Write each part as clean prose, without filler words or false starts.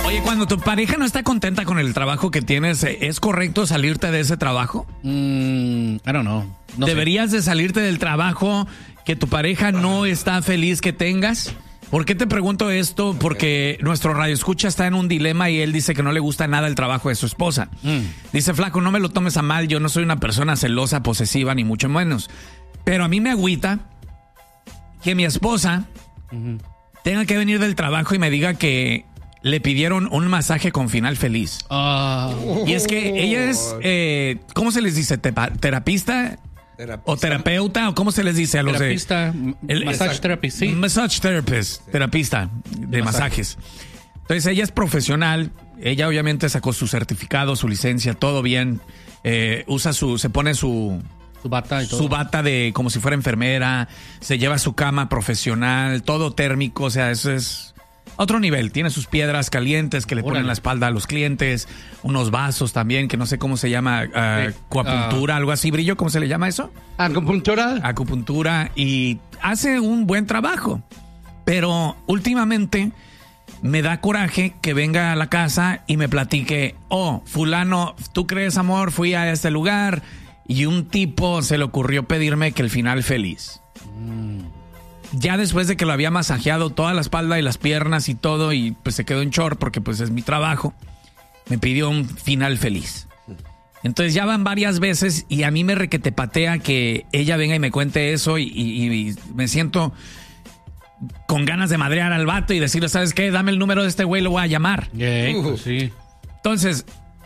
Oye, cuando tu pareja no está contenta con el trabajo que tienes, ¿es correcto salirte de ese trabajo? I don't know. No ¿Deberías de salirte del trabajo que tu pareja no está feliz que tengas? ¿Por qué te pregunto esto? Porque nuestro radioescucha está en un dilema y él dice que no le gusta nada el trabajo de su esposa. Dice, flaco, no me lo tomes a mal, yo no soy una persona celosa, posesiva, ni mucho menos. Pero a mí me agüita que mi esposa tenga que venir del trabajo y me diga que le pidieron un masaje con final feliz. Y es que ella es, ¿cómo se les dice? ¿Terapista? ¿O terapeuta? ¿O cómo se les dice a los terapista, massage therapist, sí. Massage therapist, terapista de masajes. Entonces ella es profesional, ella obviamente sacó su certificado, su licencia, todo bien. Se pone su bata y todo. Su bata de como si fuera enfermera, se lleva su cama profesional, todo térmico, o sea, eso es otro nivel. Tiene sus piedras calientes que le ponen en la espalda a los clientes, unos vasos también, que no sé cómo se llama, acupuntura, algo así, Brillo, ¿cómo se le llama eso? Acupuntura. Acupuntura, y hace un buen trabajo, pero últimamente me da coraje que venga a la casa y me platique, fulano, ¿tú crees, amor? Fui a este lugar y un tipo se le ocurrió pedirme que el final feliz. Ya después de que lo había masajeado toda la espalda y las piernas y todo, y pues se quedó en short porque pues es mi trabajo, me pidió un final feliz. Entonces ya van varias veces y a mí me requetepatea que ella venga y me cuente eso y me siento con ganas de madrear al vato y decirle, ¿sabes qué? Dame el número de este güey, lo voy a llamar. Pues sí. Entonces,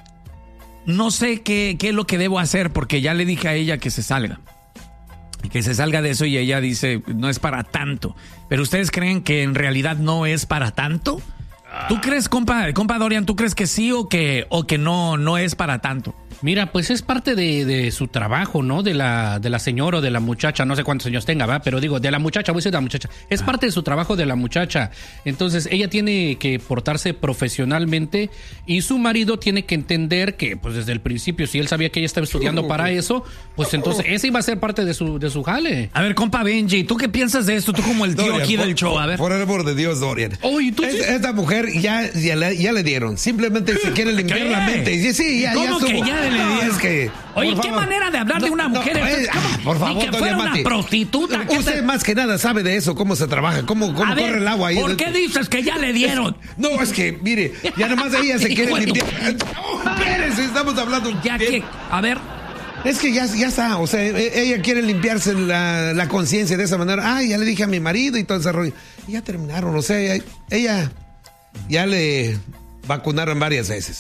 no sé qué es lo que debo hacer porque ya le dije a ella que se salga. Que se salga de eso y ella dice, no es para tanto. Pero ¿ustedes creen que en realidad no es para tanto? ¿Tú crees, compa Dorian, tú crees que sí o que no es para tanto? Mira, pues es parte de su trabajo, ¿no? De la señora o de la muchacha, no sé cuántos años tenga, ¿verdad? Pero digo, de la muchacha, voy a decir de la muchacha. Es parte de su trabajo de la muchacha. Entonces, ella tiene que portarse profesionalmente y su marido tiene que entender que, pues desde el principio, si él sabía que ella estaba estudiando para eso, pues entonces ese iba a ser parte de su jale. A ver, compa Benji, ¿tú qué piensas de esto? Tú como el tío Dorian, aquí del show, a ver. Por el amor de Dios, Dorian. Oye, ¿tú Esta mujer ya le dieron. Simplemente se quiere limpiar ¿Qué? la mente. Y sí, ya ¿Cómo que estuvo. ya le dieron? Es que, Oye, por ¿qué favor. manera de hablar de una mujer? Por favor, ni que doña fuera Mati. una prostituta. ¿Qué Usted más que nada sabe de eso, cómo se trabaja, cómo A corre ver, el agua ahí. ¿por qué dices que ya le dieron? No, es que, mire, ya nomás ella se quiere Hijo de tu- limpiar. Espérese, estamos hablando. Ya que, a ver, Es que ya está, o sea, ella quiere limpiarse la conciencia de esa manera. Ya le dije a mi marido y todo ese rollo. Y ya terminaron, o sea, ella ya le vacunaron varias veces.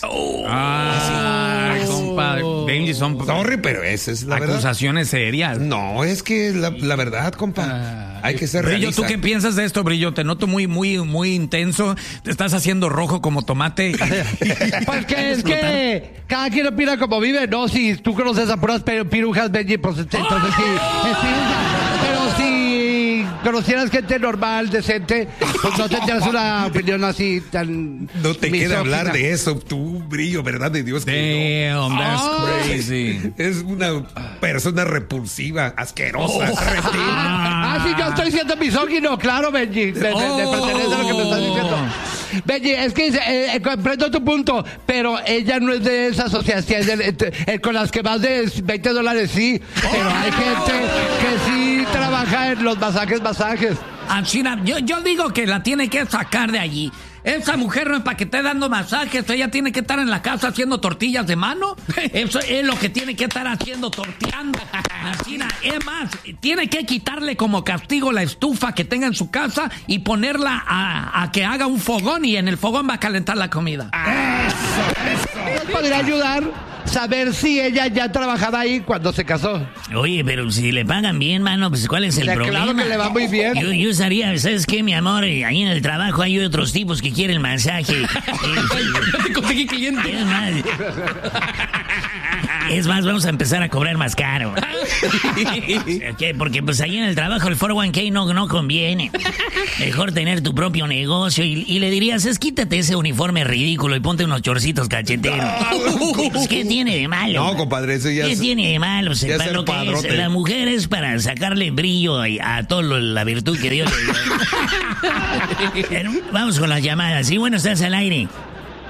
compa Benji, son Sorry, pero esa es la verdad. acusaciones serias. No, es que la verdad, compa, hay que ser Brillo, realista. ¿tú qué piensas de esto, Brillo? Te noto muy intenso. Te estás haciendo rojo como tomate. Pues que es que cada quien opina como vive, ¿no? Si tú conoces a puras pirujas, Benji, pues entonces sí, es piruja. Pero si conocieras gente normal, decente, pues no tendrías una opinión así tan No te misógina. queda hablar de eso, tú, Brillo, ¿verdad de Dios? Que Damn, that's crazy. no. Es una persona repulsiva, asquerosa, reptil. Sí, yo estoy siendo misógino, claro, Benji. Me pertenece a lo que me estás diciendo. Benji, es que comprendo tu punto, pero ella no es de esa asociación con las que más de $20 sí, pero hay gente que sí trabaja en los masajes. China, yo digo que la tiene que sacar de allí. Esa mujer no es para que esté dando masajes. Ella tiene que estar en la casa haciendo tortillas de mano. Eso es lo que tiene que estar haciendo, torteando. China, es más, tiene que quitarle como castigo la estufa que tenga en su casa y ponerla a que haga un fogón y en el fogón va a calentar la comida. ¿Nos podría ayudar saber si ella ya trabajaba ahí cuando se casó? Oye, pero si le pagan bien, mano, pues ¿cuál es el problema? Claro que le va muy bien. Yo usaría, ¿sabes qué, mi amor? Ahí en el trabajo hay otros tipos que quieren masaje. Ya te conseguí cliente. Es más, vamos a empezar a cobrar más caro. Ok, porque pues ahí en el trabajo el 401k no conviene. Mejor tener tu propio negocio y le dirías, quítate ese uniforme ridículo y ponte unos chorcitos cacheteros. ¿Qué tiene de malo? No, compadre, eso ya ¿Qué tiene de malo? ya Para es lo que padrote. es. La mujer es para sacarle brillo a toda la virtud que Dios le dio. Pero vamos con las llamadas. Sí, bueno, estás al aire.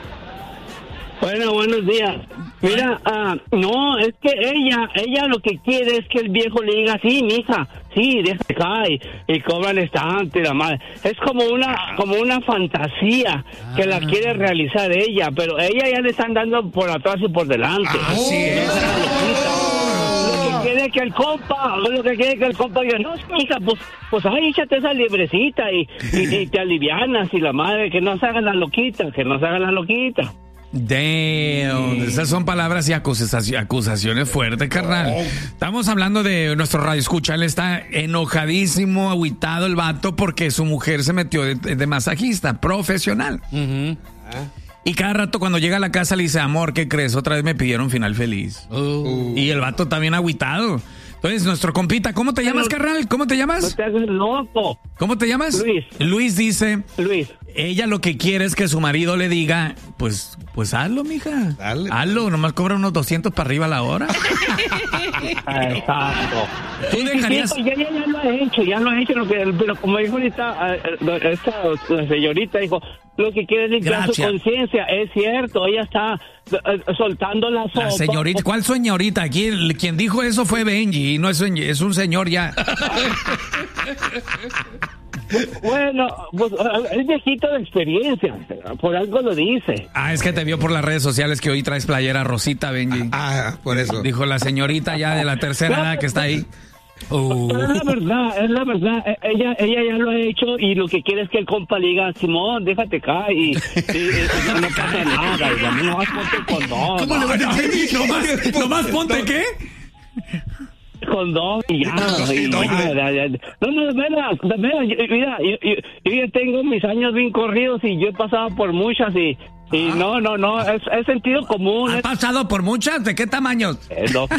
Bueno, buenos días. Mira, no, es que ella lo que quiere es que el viejo le diga, sí, mija, sí, déjate caer, y cobran estante, la madre. Es como una fantasía que la quiere realizar ella, pero ella ya le están dando por atrás y por delante. Así es. Lo que quiere que el compa diga, no, mija, pues ay, échate esa librecita y te alivianas, y la madre, que no se hagan las loquitas, Damn, esas son palabras y acusaciones fuertes, carnal. Estamos hablando de nuestro radio escucha. Él está enojadísimo, agüitado el vato porque su mujer se metió de masajista profesional. Y cada rato cuando llega a la casa le dice, amor, ¿qué crees? Otra vez me pidieron final feliz. Y el vato está bien agüitado. Entonces, nuestro compita, ¿cómo te llamas, carnal? ¿Cómo te llamas? No te hagas loco. ¿Cómo te llamas? Luis. Luis dice, Luis. ella lo que quiere es que su marido le diga, pues hazlo, mija. Dale. Hazlo, nomás cobra unos 200 para arriba a la hora. Exacto. ¿Tú dejarías? Sí, ya lo ha hecho, pero como dijo ahorita la señorita, dijo, lo que quiere es limpiar su Gracias. conciencia. Es cierto, ella está soltando la sopa. La señorita, ¿cuál señorita? Quien dijo eso fue Benji, y no es un señor ya. Bueno, pues es viejito de experiencia, por algo lo dice. Es que te vio por las redes sociales que hoy traes playera rosita, Benji. Por eso. Dijo la señorita ya de la tercera edad que está ahí. Pero es la verdad, ella ya lo ha hecho y lo que quiere es que el compa le diga, Simón, déjate caer y no pasa nada, y no vas ponte condón. ¿Cómo le van a decir? ¿Nomás ponte qué? Condón y ya. No, de veras, mira, yo ya tengo mis años bien corridos y yo he pasado por muchas y no, es sentido común. ¿Has pasado por muchas? ¿De qué tamaños? Es lógico.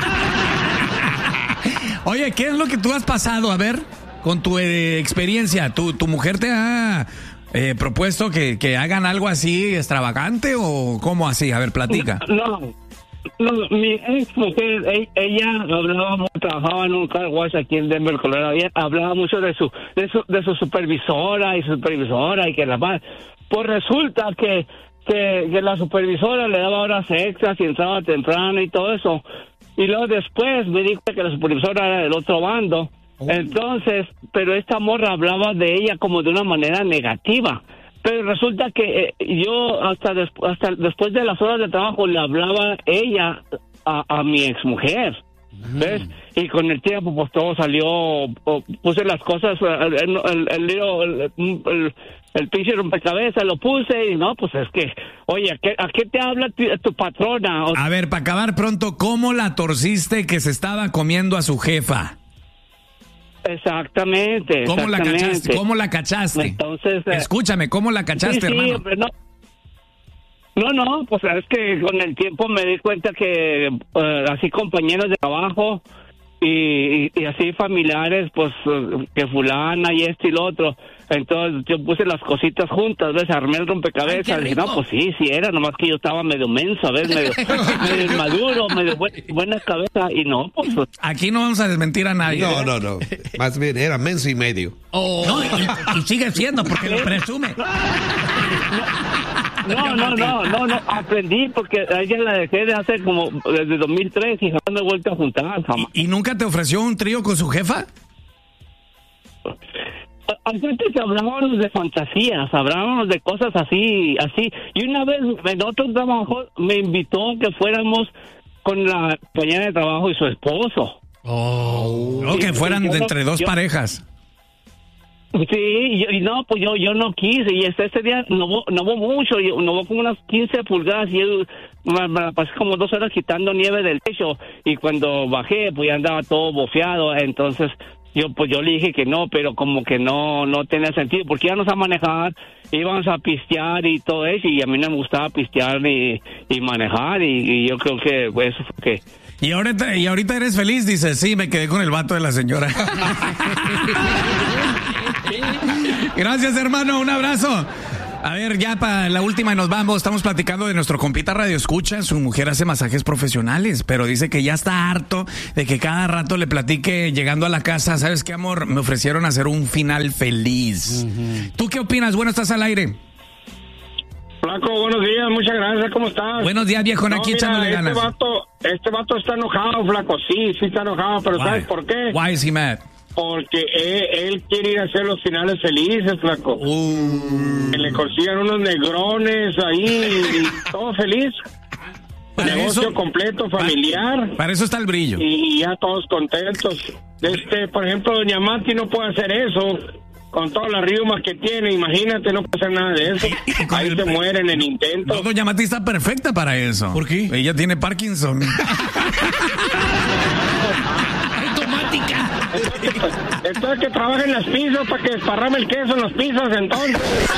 Oye, ¿qué es lo que tú has pasado? A ver, con tu experiencia, ¿tu mujer te ha propuesto que hagan algo así extravagante o cómo así? A ver, platica. No, mi ex mujer, ella trabajaba en un car wash aquí en Denver, Colorado. Ella hablaba mucho de su supervisora y que la madre. Pues resulta que la supervisora le daba horas extras y entraba temprano y todo eso. Y luego después me di cuenta que la supervisora era del otro bando. Entonces, pero esta morra hablaba de ella como de una manera negativa. Pero resulta que yo hasta después de las horas de trabajo le hablaba ella a mi exmujer. ¿Ves? Y con el tiempo pues todo salió, puse las cosas, el pinche rompecabezas lo puse y no, pues es que, oye, ¿a qué te habla tu patrona? A ver, para acabar pronto, ¿cómo la torciste que se estaba comiendo a su jefa? Exactamente. ¿Cómo la cachaste? Entonces, escúchame, ¿cómo la cachaste, sí, hermano? Hombre, no, pues es que con el tiempo me di cuenta que así compañeros de trabajo y así familiares, pues que fulana y esto y lo otro. Entonces yo puse las cositas juntas, ¿ves? Armé el rompecabezas y no, pues sí era, nomás que yo estaba medio menso, ¿ves? Medio inmaduro, medio buena cabeza y no, pues... Aquí no vamos a desmentir a nadie. No. Más bien, era menso y medio. No, y sigue siendo porque lo presume. No, aprendí porque a ella la dejé de hacer como desde 2003 y jamás me he vuelto a juntar, jamás. ¿Y nunca te ofreció un trío con su jefa? Antes hablábamos de fantasías, hablábamos de cosas así, y una vez en otro trabajo me invitó a que fuéramos con la compañera de trabajo y su esposo. No, que fueran entre dos parejas. Sí, y no, pues yo no quise, y ese día no hubo mucho, no hubo como unas 15 pulgadas, y yo me la pasé como 2 horas quitando nieve del techo, y cuando bajé, pues ya andaba todo bofeado, entonces yo le dije que no, pero como que no tenía sentido, porque íbamos a manejar, íbamos a pistear y todo eso, y a mí no me gustaba pistear y manejar, y yo creo que eso fue que... Y ahorita eres feliz, dices, sí, me quedé con el vato de la señora. Gracias, hermano, un abrazo. A ver, ya para la última y nos vamos. Estamos platicando de nuestro compita Radio Escucha. Su mujer hace masajes profesionales, pero dice que ya está harto de que cada rato le platique llegando a la casa. ¿Sabes qué, amor? Me ofrecieron hacer un final feliz. ¿Tú qué opinas? Bueno, estás al aire. Flaco, buenos días, muchas gracias, ¿cómo estás? Buenos días, viejo, aquí echándole ganas. Este vato está enojado, Flaco, sí está enojado, pero Why? ¿sabes por qué? Why is he mad? Porque él quiere ir a hacer los finales felices, Flaco. Que le consigan unos negrones ahí y todo feliz. Negocio completo, familiar. Para eso está el brillo. Y ya todos contentos. Por ejemplo, doña Mati no puede hacer eso. Con todas las riumas que tiene, imagínate, no puede hacer nada de eso. Ahí se muere en el intento. No, doña Mati está perfecta para eso. ¿Por qué? Ella tiene Parkinson. Automática. Entonces que trabaje en las pizzas para que desparrame el queso en las pizzas, entonces.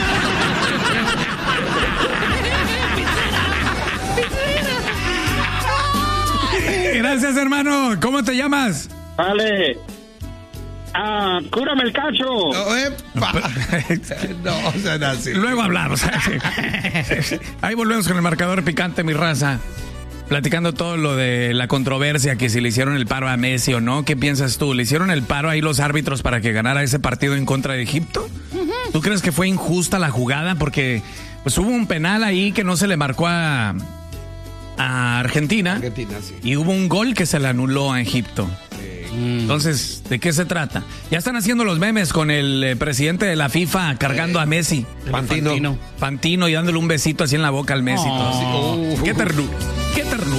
Gracias, hermano. ¿Cómo te llamas? Vale. Cúrame el cacho. No, o sea, no, sí. Luego hablamos. Ahí volvemos con el marcador picante, mi raza. Platicando todo lo de la controversia, que si le hicieron el paro a Messi o no. ¿Qué piensas tú? ¿Le hicieron el paro ahí los árbitros para que ganara ese partido en contra de Egipto? ¿Tú crees que fue injusta la jugada? Porque pues hubo un penal ahí que no se le marcó a Argentina. Sí. Y hubo un gol que se le anuló a Egipto. Entonces, ¿de qué se trata? Ya están haciendo los memes con el presidente de la FIFA cargando a Messi. Fantino. Fantino y dándole un besito así en la boca al Messi. Qué ternura. Qué ternura.